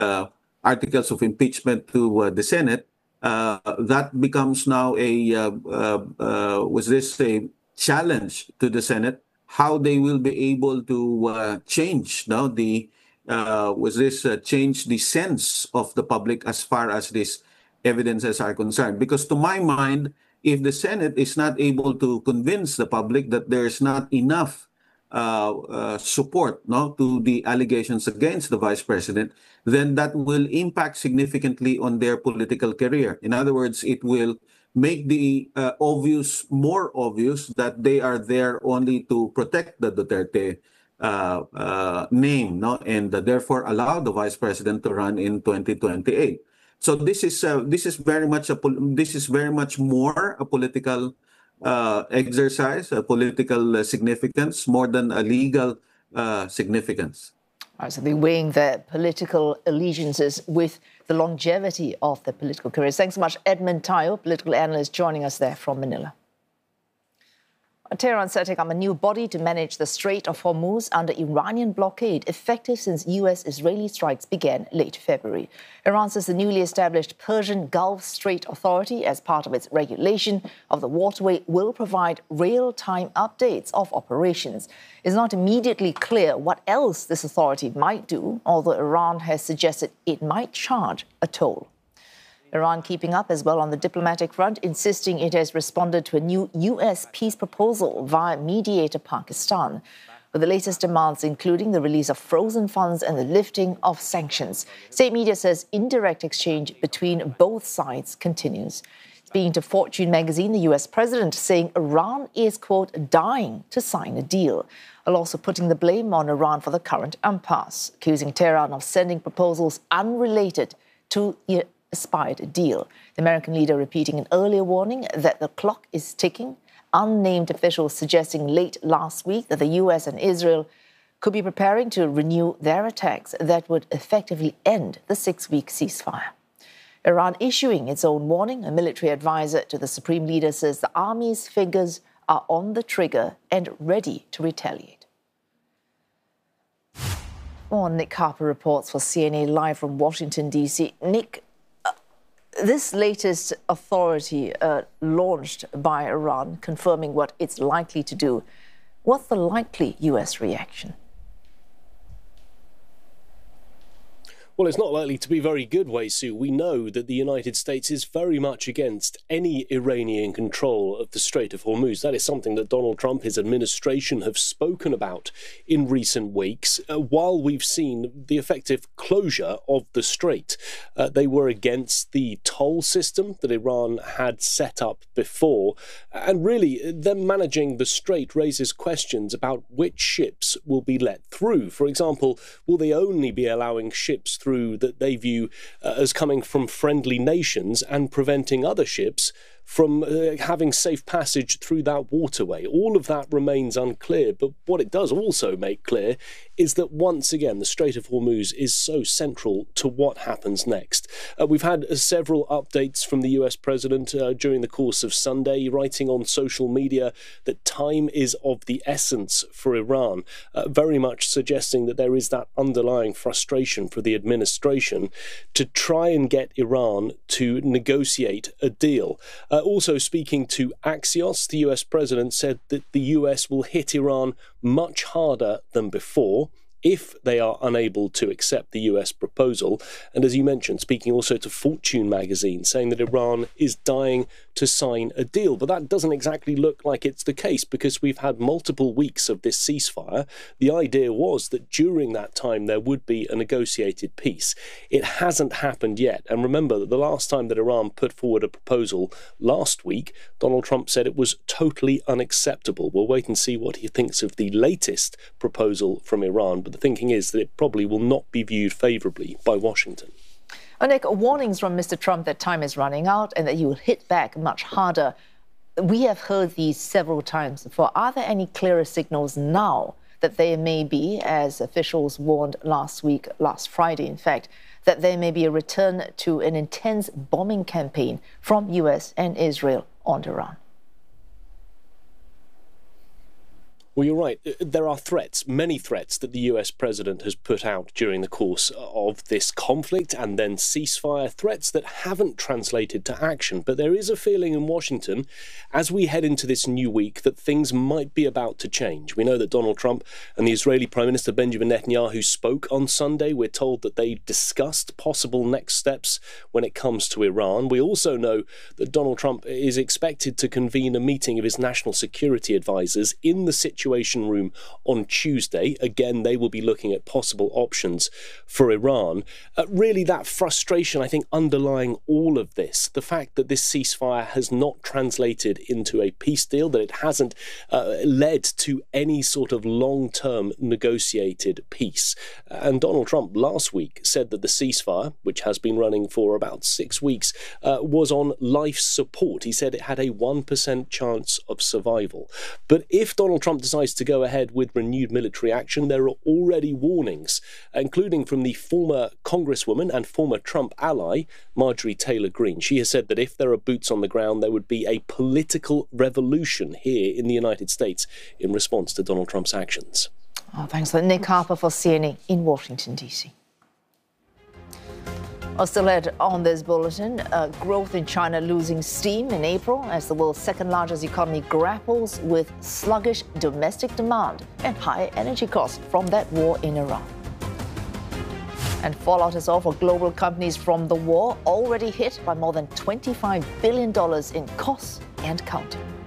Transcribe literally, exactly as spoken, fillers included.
uh, articles of impeachment to uh, the Senate, uh, that becomes now a, uh, uh, uh, was this a challenge to the Senate, how they will be able to uh, change now the, uh, was this uh, change the sense of the public as far as these evidences are concerned. Because to my mind, if the Senate is not able to convince the public that there's not enough uh, uh, support no, to the allegations against the vice president, then that will impact significantly on their political career. In other words, it will make the uh, obvious, more obvious that they are there only to protect the Duterte uh, uh, name, no, and uh, therefore allow the vice president to run in twenty twenty-eight. So this is uh, this is very much a this is very much more a political uh, exercise, a political uh, significance more than a legal uh, significance. All right, so they're weighing their political allegiances with the longevity of their political careers. Thanks so much, Edmund Tayo, political analyst, joining us there from Manila. Tehran setting up a new body to manage the Strait of Hormuz under Iranian blockade, effective since U S-Israeli strikes began late February. Iran says the newly established Persian Gulf Strait Authority, as part of its regulation of the waterway, will provide real-time updates of operations. It's not immediately clear what else this authority might do, although Iran has suggested it might charge a toll. Iran keeping up as well on the diplomatic front, insisting it has responded to a new U S peace proposal via mediator Pakistan, with the latest demands including the release of frozen funds and the lifting of sanctions. State media says indirect exchange between both sides continues. Speaking to Fortune magazine, the U S president saying Iran is, quote, dying to sign a deal, while also putting the blame on Iran for the current impasse, accusing Tehran of sending proposals unrelated to the aspired deal. The American leader repeating an earlier warning that the clock is ticking. Unnamed officials suggesting late last week that the U S and Israel could be preparing to renew their attacks that would effectively end the six-week ceasefire. Iran issuing its own warning. A military advisor to the supreme leader says the army's fingers are on the trigger and ready to retaliate. More Nick Harper reports for C N A live from Washington, D C. Nick, this latest authority uh, launched by Iran, confirming what it's likely to do, what's the likely U S reaction? Well, it's not likely to be very good, Wei Su. We know that the United States is very much against any Iranian control of the Strait of Hormuz. That is something that Donald Trump, his administration, have spoken about in recent weeks, uh, while we've seen the effective closure of the strait. Uh, they were against the toll system that Iran had set up before. And really, them managing the strait raises questions about which ships will be let through. For example, will they only be allowing ships through that they view uh, as coming from friendly nations and preventing other ships from uh, having safe passage through that waterway? All of that remains unclear, but what it does also make clear is that once again the Strait of Hormuz is so central to what happens next. Uh, we've had uh, several updates from the U S president uh, during the course of Sunday, writing on social media that time is of the essence for Iran, uh, very much suggesting that there is that underlying frustration for the administration to try and get Iran to negotiate a deal. Uh, also speaking to Axios, the U S president said that the U S will hit Iran much harder than before if they are unable to accept the U S proposal. And as you mentioned, speaking also to Fortune magazine, saying that Iran is dying to sign a deal. But that doesn't exactly look like it's the case, because we've had multiple weeks of this ceasefire. The idea was that during that time there would be a negotiated peace. It hasn't happened yet. And remember that the last time that Iran put forward a proposal last week, Donald Trump said it was totally unacceptable. We'll wait and see what he thinks of the latest proposal from Iran. But the thinking is that it probably will not be viewed favourably by Washington. Oh, Nick, warnings from Mister Trump that time is running out and that he will hit back much harder. We have heard these several times before. Are there any clearer signals now that there may be, as officials warned last week, last Friday, in fact, that there may be a return to an intense bombing campaign from U S and Israel on Iran? Well, you're right. There are threats, many threats that the U S president has put out during the course of this conflict and then ceasefire, threats that haven't translated to action. But there is a feeling in Washington, as we head into this new week, that things might be about to change. We know that Donald Trump and the Israeli Prime Minister Benjamin Netanyahu spoke on Sunday. We're told that they discussed possible next steps when it comes to Iran. We also know that Donald Trump is expected to convene a meeting of his national security advisors in the situation Situation room on Tuesday. Again, they will be looking at possible options for Iran. Uh, really, that frustration, I think, underlying all of this, the fact that this ceasefire has not translated into a peace deal, that it hasn't uh, led to any sort of long-term negotiated peace. And Donald Trump last week said that the ceasefire, which has been running for about six weeks, uh, was on life support. He said it had a one percent chance of survival. But if Donald Trump decides to go ahead with renewed military action, there are already warnings, including from the former Congresswoman and former Trump ally, Marjorie Taylor Greene. She has said that if there are boots on the ground, there would be a political revolution here in the United States in response to Donald Trump's actions. Oh, thanks, Nick Harper for C N A in Washington, D C. Well, still ahead on this bulletin, uh, growth in China losing steam in April as the world's second largest economy grapples with sluggish domestic demand and high energy costs from that war in Iran. And fallout is all for global companies from the war, already hit by more than twenty-five billion dollars in costs and counting.